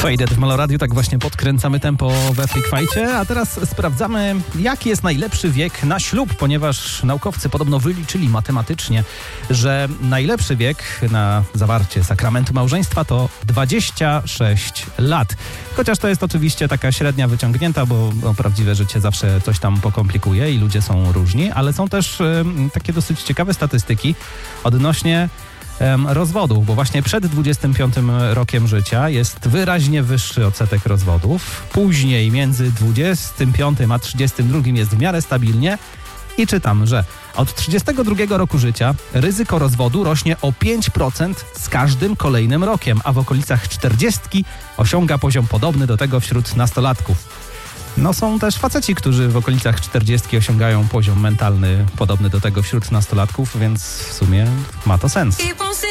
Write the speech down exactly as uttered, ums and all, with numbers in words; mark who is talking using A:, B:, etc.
A: Faded w Meloradiu, tak właśnie podkręcamy tempo we Freak Fajcie, a teraz sprawdzamy, jaki jest najlepszy wiek na ślub, ponieważ naukowcy podobno wyliczyli matematycznie, że najlepszy wiek na zawarcie sakramentu małżeństwa to dwadzieścia sześć lat. Chociaż to jest oczywiście taka średnia wyciągnięta, bo no, prawdziwe życie zawsze coś tam pokomplikuje i ludzie są różni, ale są też y, takie dosyć ciekawe statystyki odnośnie rozwodów, bo właśnie przed dwudziestym piątym rokiem życia jest wyraźnie wyższy odsetek rozwodów. Później między dwudziestym piątym a trzydziestym drugim jest w miarę stabilnie i czytam, że od trzydziestego drugiego roku życia ryzyko rozwodu rośnie o pięć procent z każdym kolejnym rokiem, a w okolicach czterdziestki osiąga poziom podobny do tego wśród nastolatków. No są też faceci, którzy w okolicach czterdziestki osiągają poziom mentalny podobny do tego wśród nastolatków, więc w sumie ma to sens.